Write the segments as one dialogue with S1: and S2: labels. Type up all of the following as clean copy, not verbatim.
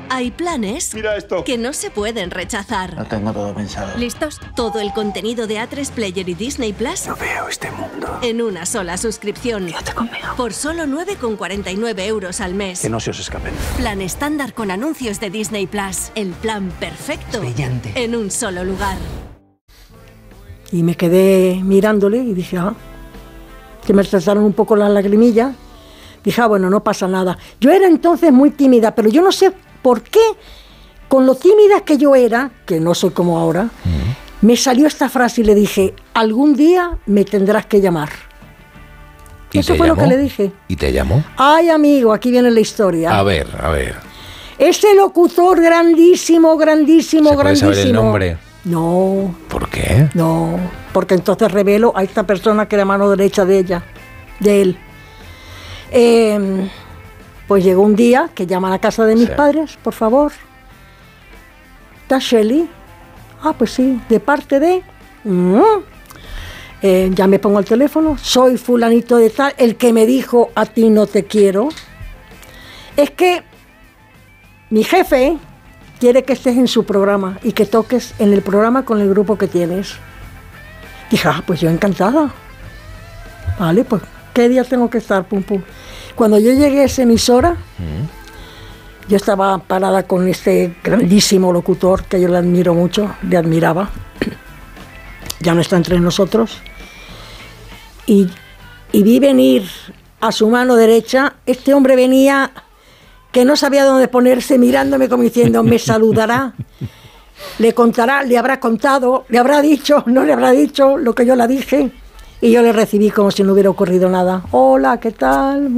S1: Hay planes
S2: Mira esto.
S1: que no se pueden rechazar.
S3: Lo tengo todo pensado.
S1: ¿Listos? Todo el contenido de A3 Player y Disney Plus
S3: No veo este mundo.
S1: en una sola suscripción.
S3: Quédate conmigo.
S1: Por solo 9,49 euros al mes.
S3: Que no se os escapen.
S1: Plan estándar con anuncios de Disney Plus. El plan perfecto.
S3: Brillante.
S1: En un solo lugar.
S4: Y me quedé mirándole y dije, que me saltaron un poco las lagrimillas. Dije, bueno, no pasa nada. Yo era entonces muy tímida, pero yo no sé por qué, con lo tímida que yo era, que no soy como ahora, me salió esta frase y le dije, algún día me tendrás que llamar. Eso fue lo que le dije.
S5: ¿Y te llamó?
S4: Ay, amigo, aquí viene la historia.
S5: A ver.
S4: Ese locutor grandísimo, grandísimo,
S5: ¿Se puede
S4: grandísimo.
S5: saber el nombre?
S4: No.
S5: ¿Por qué?
S4: No, porque entonces revelo a esta persona que era mano derecha de él. Pues llegó un día que llaman a casa de mis padres, por favor. ¿Está Shelly? Pues sí, de parte de... ya me pongo el teléfono, soy fulanito de tal, el que me dijo a ti no te quiero. Es que mi jefe quiere que estés en su programa y que toques en el programa con el grupo que tienes. Dije, pues yo encantada. Vale, pues, ¿qué día tengo que estar? Pum, pum. Cuando yo llegué a esa emisora, yo estaba parada con este grandísimo locutor que yo le admiro mucho, le admiraba. Ya no está entre nosotros. Y vi venir a su mano derecha, este hombre venía que no sabía dónde ponerse, mirándome como diciendo, me saludará, le contará, le habrá contado, le habrá dicho, no le habrá dicho lo que yo le dije. Y yo le recibí como si no hubiera ocurrido nada. Hola, ¿qué tal?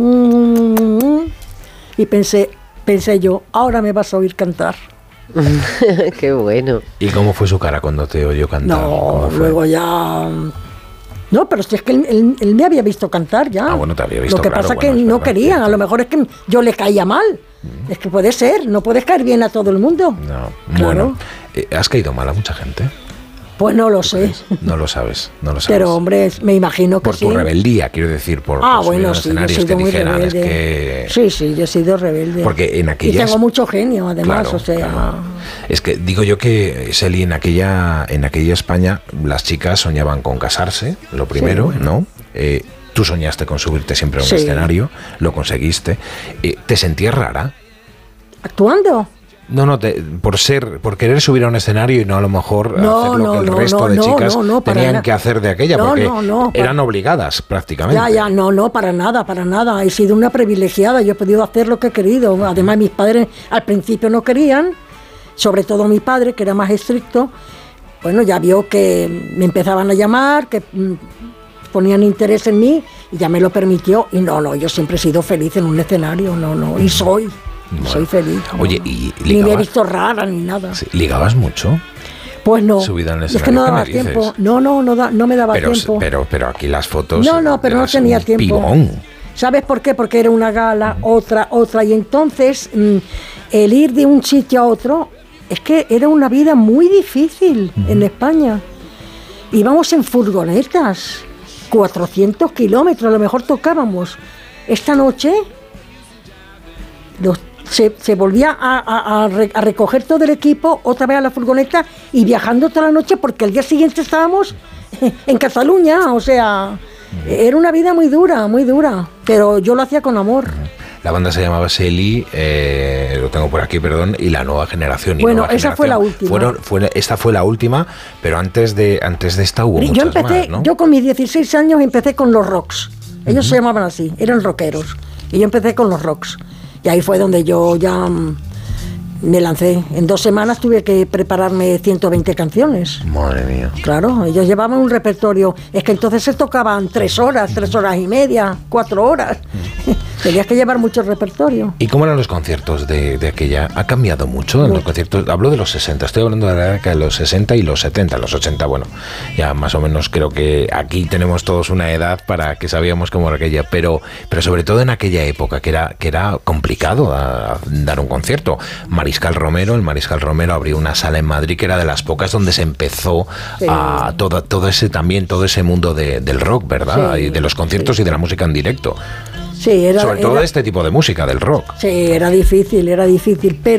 S4: Y pensé yo, ahora me vas a oír cantar.
S6: Qué bueno.
S5: ¿Y cómo fue su cara cuando te oyó cantar?
S4: No, luego ya... No, pero si es que él me había visto cantar ya.
S5: Bueno, te había visto.
S4: Lo que pasa es que no querían, a lo mejor es que yo le caía mal. Es que puede ser, no puedes caer bien a todo el mundo.
S5: No,
S4: claro.
S5: Bueno, ¿has caído mal a mucha gente?
S4: Pues no lo sé.
S5: No lo sabes.
S4: Pero hombre, me imagino que
S5: por
S4: sí.
S5: Por tu rebeldía, quiero decir, por
S4: bueno, sí, yo he sido muy rebelde. Sí, yo he sido rebelde.
S5: Porque en aquellas...
S4: Y tengo mucho genio, además,
S5: claro,
S4: o sea...
S5: Claro. Es que digo yo que, Shelly, en aquella España, las chicas soñaban con casarse, lo primero, sí, bueno. ¿No? Tú soñaste con subirte siempre a un escenario, lo conseguiste. ¿Te sentías rara?
S4: ¿Actuando?
S5: No, por querer subir a un escenario y no a lo mejor hacer lo que el resto de chicas tenían que hacer de aquella, porque eran obligadas prácticamente.
S4: No, para nada. He sido una privilegiada, yo he podido hacer lo que he querido. Además, mis padres al principio no querían, sobre todo mi padre, que era más estricto. Bueno, ya vio que me empezaban a llamar, que ponían interés en mí y ya me lo permitió. Y yo siempre he sido feliz en un escenario, y soy. Bueno, soy feliz.
S5: Oye, ¿y ligabas?
S4: Ni me he visto rara ni nada.
S5: Sí, ¿ligabas mucho?
S4: Pues no.
S5: Subida en el
S4: es que no daba tiempo. No me daba tiempo.
S5: Pero aquí las fotos.
S4: Pero no tenía tiempo.
S5: Pibón.
S4: ¿Sabes por qué? Porque era una gala, otra. Y entonces, el ir de un sitio a otro, es que era una vida muy difícil en España. Íbamos en furgonetas, 400 kilómetros, a lo mejor tocábamos. Esta noche se volvía a recoger todo el equipo otra vez a la furgoneta y viajando toda la noche porque el día siguiente estábamos en Cataluña, o sea, era una vida muy dura, pero yo lo hacía con amor.
S5: La banda se llamaba Shelly, lo tengo por aquí, perdón, y La Nueva Generación.
S4: Bueno, esa fue la última.
S5: Esta fue la última, pero antes de esta hubo muchas más, ¿no?
S4: Yo con mis 16 años empecé con los rocks. Ellos se llamaban así, eran rockeros. Y yo empecé con los rocks. Y ahí fue donde yo ya me lancé. En 2 semanas tuve que prepararme 120 canciones.
S5: Madre mía.
S4: Claro, ellos llevaban un repertorio. Es que entonces se tocaban 3 horas, 3 horas y media, 4 horas. Tenías que llevar mucho repertorio.
S5: ¿Y cómo eran los conciertos de aquella? ¿Ha cambiado mucho en los conciertos? Hablo de los 60, estoy hablando de la década de los 60 y los 70. Los 80, bueno, ya más o menos creo que aquí tenemos todos una edad para que sabíamos cómo era aquella, pero sobre todo en aquella época que era complicado dar un concierto. El Mariscal Romero abrió una sala en Madrid que era de las pocas donde se empezó a todo ese mundo del rock, ¿verdad? Y de los conciertos y de la música en directo.
S4: Sí,
S5: sobre todo de este tipo de música, del rock.
S4: Sí, era difícil, pero